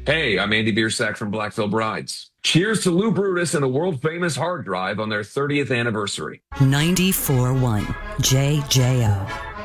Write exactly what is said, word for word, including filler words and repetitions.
Hey, I'm Andy Biersack from Blackville Brides. Cheers to Lou Brutus and the world-famous hard drive on their thirtieth anniversary. ninety-four point one J J O